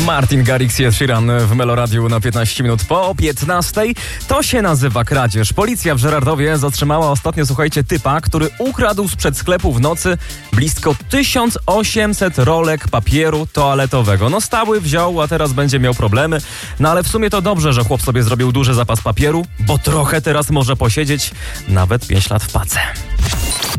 Martin Garrix i Ed Sheeran w Meloradiu na 15 minut po 15. To się nazywa kradzież. Policja w Żerardowie zatrzymała ostatnio, słuchajcie, typa, który ukradł sprzed sklepu w nocy blisko 1800 rolek papieru toaletowego. No stały wziął, a teraz będzie miał problemy. No ale w sumie to dobrze, że chłop sobie zrobił duży zapas papieru, bo trochę teraz może posiedzieć nawet 5 lat w pace.